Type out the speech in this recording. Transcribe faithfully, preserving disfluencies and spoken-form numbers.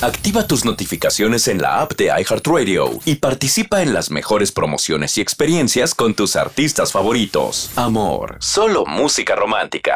Activa tus notificaciones en la app de iHeartRadio y participa en las mejores promociones y experiencias con tus artistas favoritos. Amor, solo música romántica.